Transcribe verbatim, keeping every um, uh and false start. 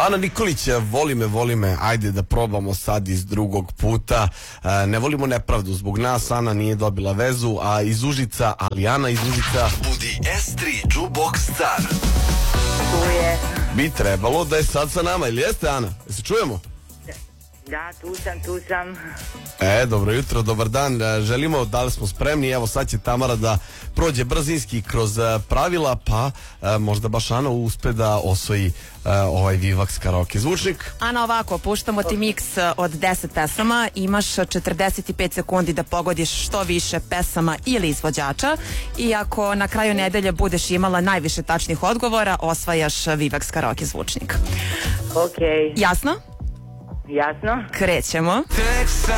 Ana Nikolić, voli me, voli me, ajde da probamo sad iz drugog puta. E, ne volimo nepravdu, zbog nas Ana nije dobila vezu, a iz Užica, ali Ana iz Užica... Budi S tri Jukebox Star. Tu je. Bi trebalo da je sad sa nama, ili jeste Ana? Jel se čujemo? Da, tu sam, tu sam. E, dobro jutro, dobar dan, želimo, da li smo spremni, evo sad će Tamara da prođe brzinski kroz pravila, pa e, možda baš Ana uspe da osvoji e, ovaj Vivax karaoke zvučnik. Ana, ovako, puštamo ti miks od deset pesama, imaš četrdeset pet sekundi da pogodiš što više pesama ili izvođača i ako na kraju nedelje budeš imala najviše tačnih odgovora, osvajaš Vivax karaoke zvučnik. Ok. Jasno? Jasno. Krećemo.